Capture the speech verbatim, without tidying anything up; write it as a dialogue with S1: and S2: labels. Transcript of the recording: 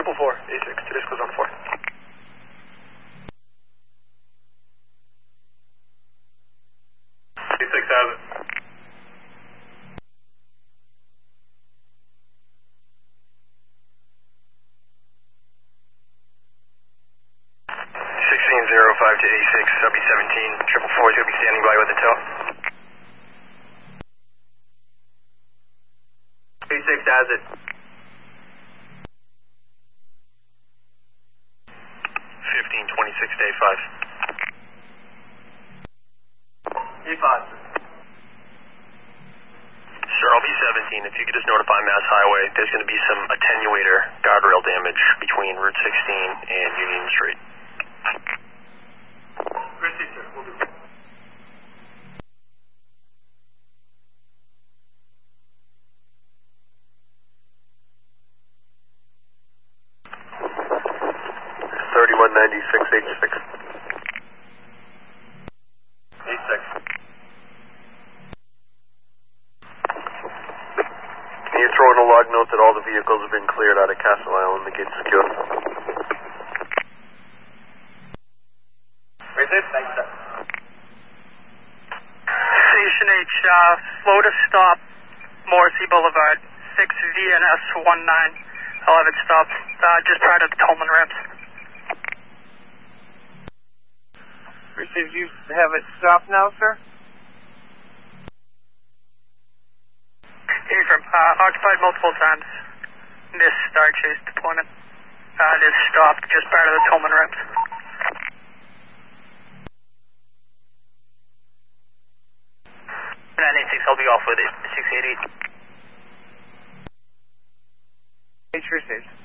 S1: triple four, A six, Tedesco's on four. A six has it. sixteen zero five to A six, W seventeen, triple four is going to be standing by with the tow. A six has it. fifteen twenty-six to A five. A five. Sure, L B seventeen, if you could just notify Mass Highway, there's going to be some attenuator guardrail damage between Route sixteen and Union Street. Christy, sir, we'll do. thirty-one ninety-six, H six. H six. Can you throw in a log note that all the vehicles have been cleared out of Castle Island, the gate's secure? Receive. Thank you, sir.
S2: Station H, uh, slow to stop, Morrissey Boulevard, six V N S one nine, eleven stop, uh, just prior to the Tolman ramps.
S3: Receive, you have it stopped now, sir?
S2: Affirm, uh, occupied multiple times, missed Star Chase deployment. Uh, it is stopped just prior to the Tolman ramps.
S4: nine eight six, I'll be off with it, six eight eight.
S3: H received.